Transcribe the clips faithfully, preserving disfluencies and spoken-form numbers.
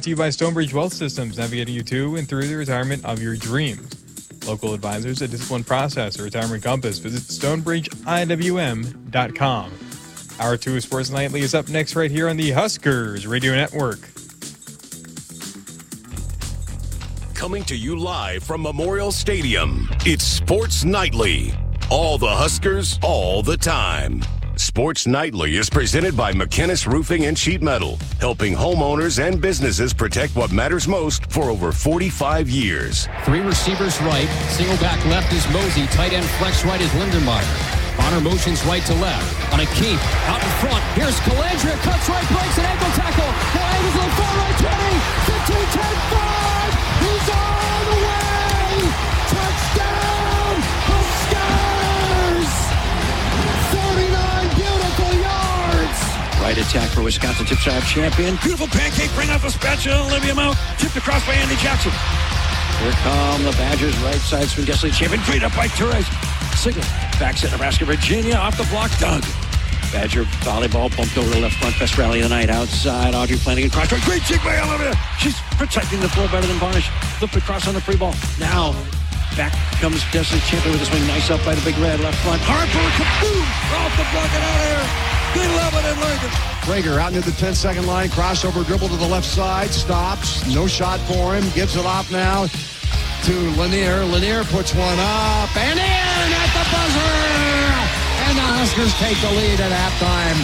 to you by Stonebridge Wealth Systems, navigating you to and through the retirement of your dreams. Local advisors, a disciplined process, a retirement compass. Visit stonebridge I W M dot com. Hour two of Sports Nightly is up next right here on the Huskers Radio Network. Coming to you live from Memorial Stadium, it's Sports Nightly. All the Huskers, all the time. Sports Nightly is presented by McKinnis Roofing and Sheet Metal, helping homeowners and businesses protect what matters most for over forty-five years. Three receivers right, single back left is Mosey, tight end flex right is Lindenmeyer. Bonner motions right to left. On a keep, out in front, here's Calandria, cuts right, breaks an ankle tackle. Now angles on the far right, twenty, fifteen, ten, five. He's all the way. Touchdown, Huskers! forty-nine beautiful yards. Right attack for Wisconsin, tip side champion. Beautiful pancake, bring out the spatula, Olivia Mount, tipped across by Andy Jackson. Here come the Badgers, right side, swing Guest League champion, beat up by Torres. Sigler backs at Nebraska, Virginia, off the block, Doug. Badger volleyball bumped over the left front, best rally of the night. Outside, Audrey Flanagan, cross, great jig by Olivia. She's protecting the floor better than Varnish. Flipped across on the free ball. Now, back comes Guest League champion with a swing, nice up by the big red left front. Harper, kaboom, off the block and out of here. They love it in Lincoln. Prager out near the ten-second line, crossover dribble to the left side, stops, no shot for him, gives it off now to Lanier. Lanier puts one up and in at the buzzer! And the Huskers take the lead at halftime.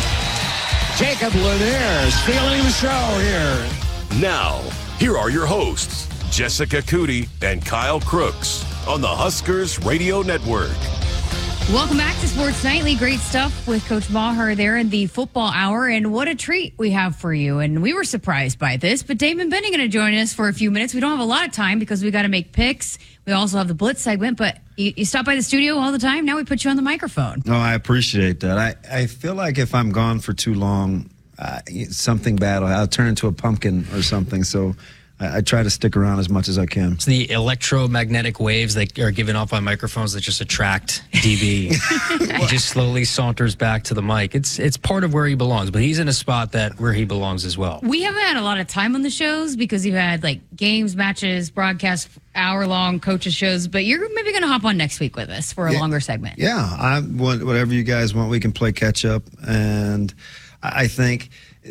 Jacob Lanier stealing the show here. Now, here are your hosts, Jessica Cootie and Kyle Crooks on the Huskers Radio Network. Welcome back to Sports Nightly. Great stuff with Coach Maher there in the football hour. And what a treat we have for you. And we were surprised by this, but Damon Benning going to join us for a few minutes. We don't have a lot of time because we got to make picks. We also have the Blitz segment, but you, you stop by the studio all the time. Now we put you on the microphone. No, I appreciate that. I, I feel like if I'm gone for too long, uh, something bad, I'll turn into a pumpkin or something. So I, I try to stick around as much as I can. It's the electromagnetic waves that are given off by microphones that just attract D B. He just slowly saunters back to the mic. It's it's part of where he belongs, but he's in a spot that where he belongs as well. We haven't had a lot of time on the shows because you've had like games, matches, broadcasts, hour-long coaches shows, but you're maybe going to hop on next week with us for a yeah, longer segment. Yeah, I want whatever you guys want. We can play catch up, and I think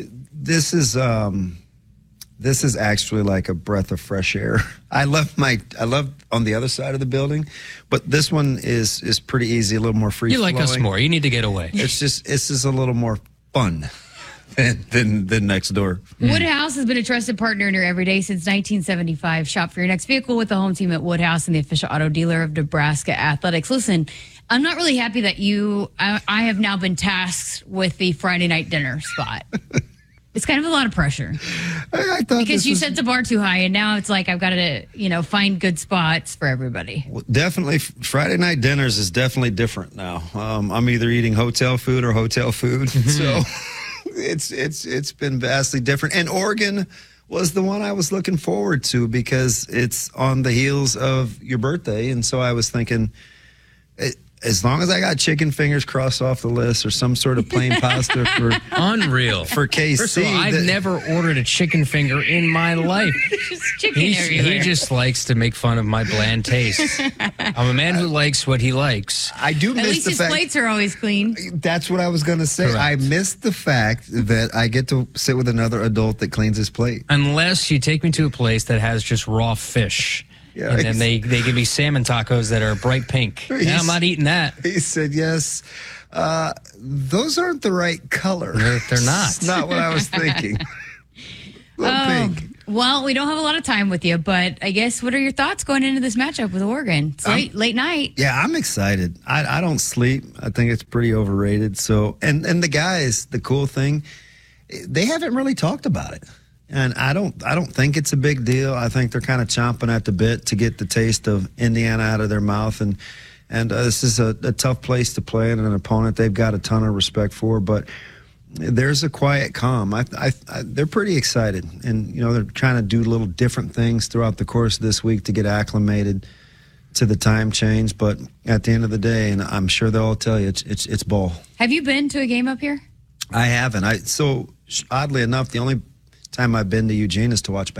this is um, this is actually like a breath of fresh air. I love my I love on the other side of the building, but this one is is pretty easy, a little more free. You like us more. You need to get away. It's just it's just a little more fun. Than, than, than next door. Woodhouse has been a trusted partner in your everyday since nineteen seventy-five. Shop for your next vehicle with the home team at Woodhouse and the official auto dealer of Nebraska Athletics. Listen, I'm not really happy that you, I, I have now been tasked with the Friday night dinner spot. It's kind of a lot of pressure. I, I thought because you was... set the bar too high, and now it's like I've got to, you know, find good spots for everybody. Well, definitely, Friday night dinners is definitely different now. Um, I'm either eating hotel food or hotel food, so... It's it's it's been vastly different. And Oregon was the one I was looking forward to because it's on the heels of your birthday. And so I was thinking, it, as long as I got chicken fingers crossed off the list or some sort of plain pasta for unreal for K C. First of all, I've that, never ordered a chicken finger in my life. Just chicken He's, everywhere. He just likes to make fun of my bland taste. I'm a man who likes what he likes. I do At miss least the his fact plates are always clean. That's what I was going to say. Correct. I miss the fact that I get to sit with another adult that cleans his plate. Unless you take me to a place that has just raw fish. Yeah, and then they, they give me salmon tacos that are bright pink. Yeah, I'm not eating that. He said, yes, uh, those aren't the right color. They're, they're not. It's not what I was thinking. Little oh, pink. Well, we don't have a lot of time with you, but I guess what are your thoughts going into this matchup with Oregon? It's late, late night. Yeah, I'm excited. I, I don't sleep. I think it's pretty overrated. So, and, and the guys, the cool thing, they haven't really talked about it. And I don't I don't think it's a big deal. I think they're kind of chomping at the bit to get the taste of Indiana out of their mouth. And and uh, this is a, a tough place to play and an opponent they've got a ton of respect for. But there's a quiet calm. I, I, I, they're pretty excited. And, you know, they're trying to do little different things throughout the course of this week to get acclimated to the time change. But at the end of the day, and I'm sure they'll all tell you, it's it's, it's ball. Have you been to a game up here? I haven't. I So, oddly enough, the only time I've been to Eugene is to watch